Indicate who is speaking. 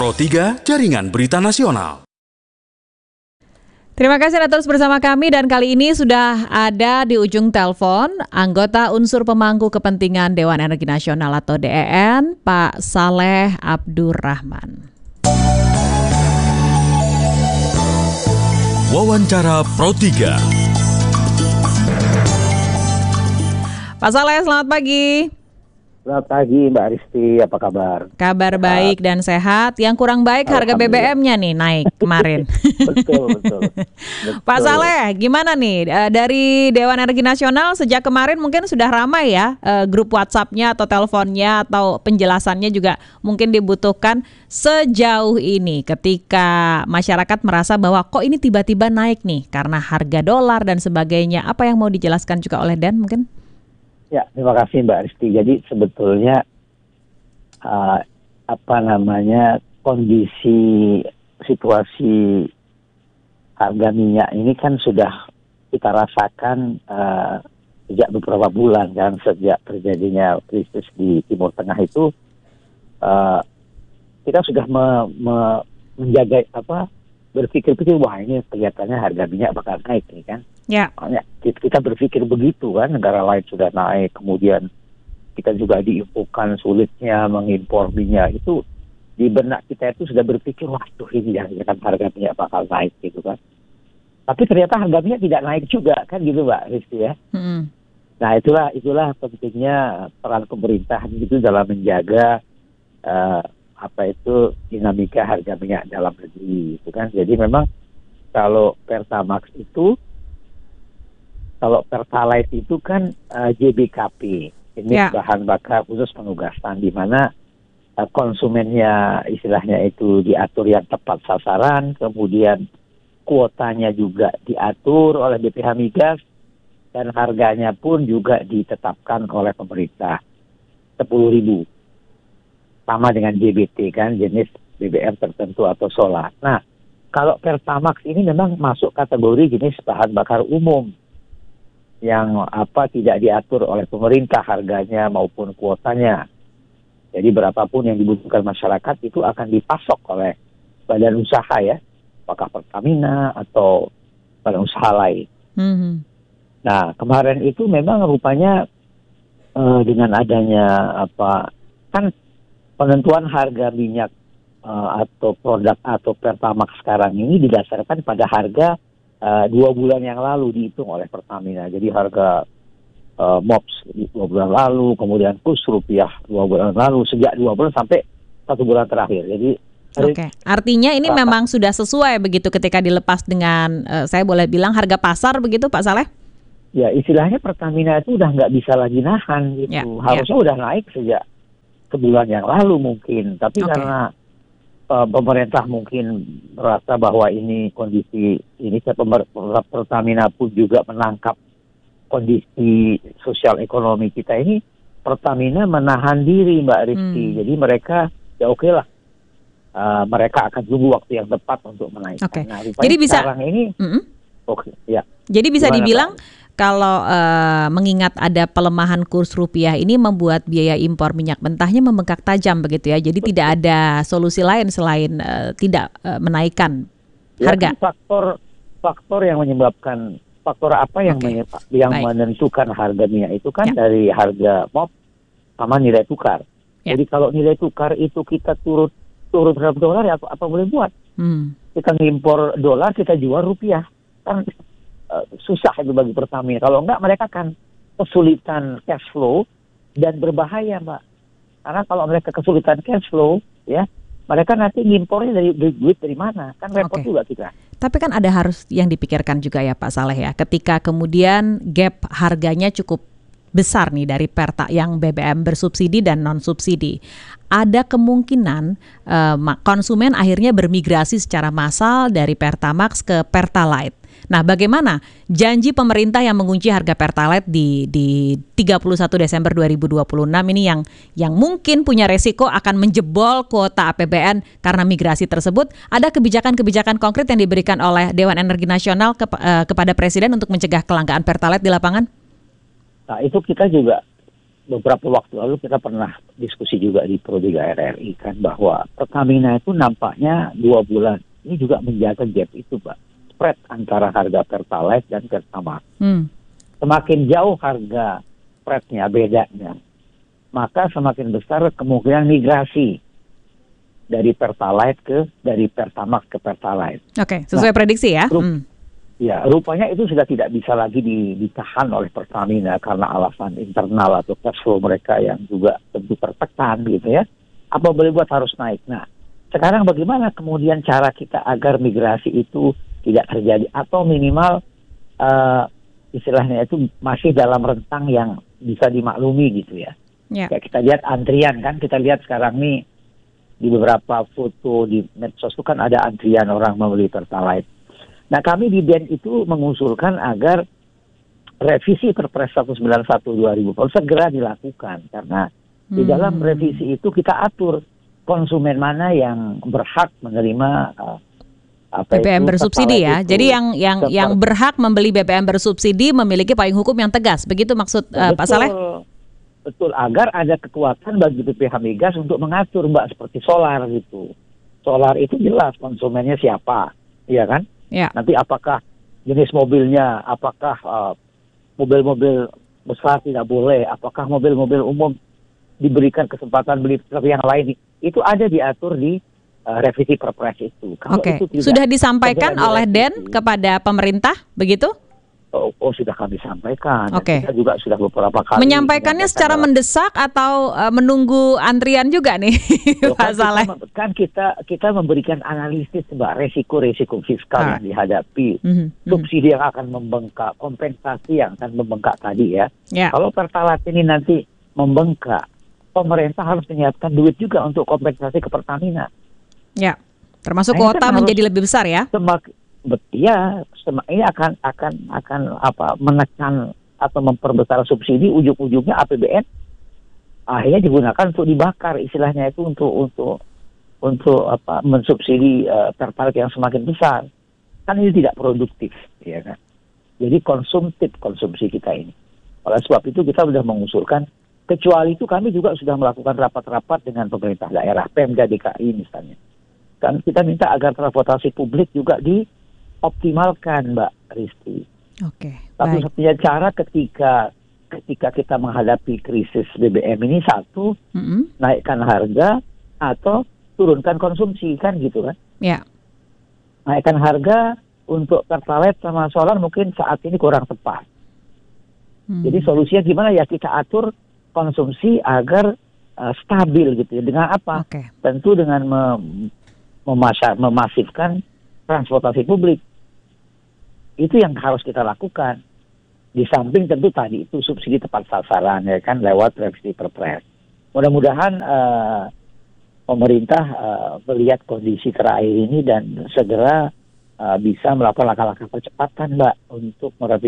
Speaker 1: Pro 3 Jaringan Berita Nasional.
Speaker 2: Terima kasih Anda terus bersama kami dan kali ini sudah ada di ujung telepon anggota unsur pemangku kepentingan Dewan Energi Nasional atau DEN, Pak Saleh Abdurrahman.
Speaker 1: Wawancara Pro 3.
Speaker 2: Pak Saleh, selamat pagi.
Speaker 3: Selamat pagi Mbak Risti, apa kabar?
Speaker 2: Kabar baik dan sehat. Yang kurang baik harga BBM-nya nih naik kemarin.
Speaker 3: Betul.
Speaker 2: Pak Saleh, gimana nih dari Dewan Energi Nasional sejak kemarin mungkin sudah ramai ya grup WhatsApp-nya atau teleponnya atau penjelasannya juga mungkin dibutuhkan sejauh ini ketika masyarakat merasa bahwa kok ini tiba-tiba naik nih karena harga dolar dan sebagainya. Apa yang mau dijelaskan juga oleh Dan mungkin?
Speaker 3: Ya, terima kasih Mbak Risti. Jadi sebetulnya kondisi situasi harga minyak ini kan sudah kita rasakan sejak beberapa bulan kan, sejak terjadinya krisis di Timur Tengah itu kita sudah menjaga berpikir-pikir wah ini kelihatannya harga minyak bakal naik nih kan.
Speaker 2: Ya.
Speaker 3: Kita berpikir begitu kan, negara lain sudah naik, kemudian kita juga diinfokan sulitnya mengimpor minyak, itu di benak kita itu sudah berpikir wah tuh ini yang harga minyak bakal naik gitu kan. Tapi ternyata harga minyak tidak naik juga kan gitu Mbak Risti ya. Nah itulah pentingnya peran pemerintah itu dalam menjaga dinamika harga minyak dalam negeri itu kan. Jadi memang kalau Pertalite itu kan JBKP, ini bahan bakar khusus penugasan, di mana konsumennya istilahnya itu diatur yang tepat sasaran, kemudian kuotanya juga diatur oleh BPH Migas, dan harganya pun juga ditetapkan oleh pemerintah 10.000, sama dengan JBT kan, jenis BBM tertentu atau solar. Nah, kalau Pertamax ini memang masuk kategori jenis bahan bakar umum yang tidak diatur oleh pemerintah harganya maupun kuotanya. Jadi berapapun yang dibutuhkan masyarakat itu akan dipasok oleh badan usaha ya, apakah Pertamina atau badan usaha lain. Nah kemarin itu memang rupanya dengan adanya kan penentuan harga minyak atau produk atau Pertamax sekarang ini didasarkan pada harga 2 bulan yang lalu dihitung oleh Pertamina. Jadi harga MOPS 2 bulan lalu, kemudian kurs rupiah 2 bulan lalu, sejak 2 bulan sampai 1 bulan terakhir. Jadi
Speaker 2: artinya ini memang sudah sesuai begitu ketika dilepas dengan saya boleh bilang harga pasar begitu Pak Saleh?
Speaker 3: Ya istilahnya Pertamina itu udah nggak bisa lagi nahan gitu. Harusnya udah naik sejak sebulan yang lalu mungkin, tapi karena pemerintah mungkin merasa bahwa ini kondisi ini, Pertamina pun juga menangkap kondisi sosial ekonomi kita ini, Pertamina menahan diri Mbak Rizky. Jadi mereka ya oke lah, mereka akan tunggu waktu yang tepat untuk menaikkan. Nah,
Speaker 2: jadi bisa
Speaker 3: sekarang ini
Speaker 2: Jadi bisa dibilang kalau mengingat ada pelemahan kurs rupiah ini membuat biaya impor minyak mentahnya membengkak tajam begitu ya. Jadi tidak ada solusi lain selain tidak menaikkan harga.
Speaker 3: Faktor yang menyebabkan menentukan harga minyak itu kan dari harga MOP sama nilai tukar. Jadi kalau nilai tukar itu kita turun terhadap dolar ya apa boleh buat? Kita ngimpor dolar, kita jual rupiah. Kan susah itu bagi Pertamina. Kalau enggak mereka akan kesulitan cash flow dan berbahaya Mbak. Karena kalau mereka kesulitan cash flow ya, mereka nanti ngimpornya dari duit dari mana? Kan repot juga kita.
Speaker 2: Tapi kan ada harus yang dipikirkan juga ya Pak Saleh ya. Ketika kemudian gap harganya cukup besar nih dari yang BBM bersubsidi dan non subsidi. Ada kemungkinan konsumen akhirnya bermigrasi secara massal dari Pertamax ke Pertalite. Nah, bagaimana janji pemerintah yang mengunci harga Pertalite di 31 Desember 2026 ini yang mungkin punya resiko akan menjebol kuota APBN karena migrasi tersebut? Ada kebijakan-kebijakan konkret yang diberikan oleh Dewan Energi Nasional kepada Presiden untuk mencegah kelangkaan Pertalite di lapangan?
Speaker 3: Nah, itu kita juga beberapa waktu lalu kita pernah diskusi juga di Pro 3 RRI kan bahwa Pertamina itu nampaknya 2 bulan ini juga menjaga gap itu, Pak. Spread antara harga Pertalite dan Pertamax. Semakin jauh harga spreadnya, bedanya, maka semakin besar kemungkinan migrasi dari Pertamax ke Pertalite.
Speaker 2: Oke, sesuai prediksi ya.
Speaker 3: Ya, rupanya itu sudah tidak bisa lagi ditahan oleh Pertamina karena alasan internal atau cash flow mereka yang juga tentu tertekan gitu ya. Apa boleh buat harus naik. Nah, sekarang bagaimana kemudian cara kita agar migrasi itu tidak terjadi atau minimal istilahnya itu masih dalam rentang yang bisa dimaklumi gitu ya. Kayak kita lihat antrian kan, kita lihat sekarang nih di beberapa foto di medsos itu kan ada antrian orang membeli Pertalite. Nah, kami di BEN itu mengusulkan agar revisi Perpres 191/2000 segera dilakukan karena di dalam revisi itu kita atur konsumen mana yang berhak menerima
Speaker 2: BBM bersubsidi ya. Itu. Jadi yang berhak membeli BBM bersubsidi memiliki payung hukum yang tegas. Begitu maksud Pak Saleh?
Speaker 3: Betul, agar ada kekuatan bagi BPH Migas untuk mengatur, Mbak, seperti solar gitu. Solar itu jelas konsumennya siapa, iya kan?
Speaker 2: Ya.
Speaker 3: Nanti apakah jenis mobilnya, apakah mobil-mobil besar tidak boleh, apakah mobil-mobil umum diberikan kesempatan beli seperti yang lain, itu ada diatur di revisi Perpres itu.
Speaker 2: Oke, sudah disampaikan oleh DEN kepada pemerintah, begitu?
Speaker 3: Oh, sudah kami sampaikan.
Speaker 2: Oke.
Speaker 3: Kita juga sudah beberapa kali
Speaker 2: menyampaikannya secara mendesak atau menunggu antrian juga nih, Pak Saleh?
Speaker 3: Kan kita memberikan analisis, Mbak, resiko-resiko fiskal yang dihadapi, subsidi yang akan membengkak, kompensasi yang akan membengkak tadi ya. Kalau Pertalite ini nanti membengkak, pemerintah harus menyiapkan duit juga untuk kompensasi ke Pertamina.
Speaker 2: Ya, termasuk kuota menjadi lebih besar ya.
Speaker 3: Ini akan menekan atau memperbesar subsidi, ujung-ujungnya APBN akhirnya digunakan untuk dibakar, istilahnya itu untuk mensubsidi Pertalite yang semakin besar. Kan ini tidak produktif, ya kan. Jadi konsumsi kita ini. Oleh sebab itu kita sudah mengusulkan, kecuali itu kami juga sudah melakukan rapat-rapat dengan pemerintah daerah, Pemda DKI misalnya. Kan kita minta agar transportasi publik juga dioptimalkan, Mbak Risti.
Speaker 2: Oke.
Speaker 3: Satu-satunya cara ketika kita menghadapi krisis BBM ini satu, naikkan harga atau turunkan konsumsi, kan gitu kan?
Speaker 2: Ya.
Speaker 3: Naikkan harga untuk Pertalite sama solar mungkin saat ini kurang tepat. Jadi solusinya gimana ya, kita atur konsumsi agar stabil gitu ya. Dengan apa? Tentu dengan memasifkan transportasi publik. Itu yang harus kita lakukan. Di samping tentu tadi itu subsidi tepat sasaran ya kan, lewat revisi Perpres. Mudah-mudahan pemerintah melihat kondisi terakhir ini dan segera bisa melakukan langkah-langkah percepatan, Mbak, untuk merevisi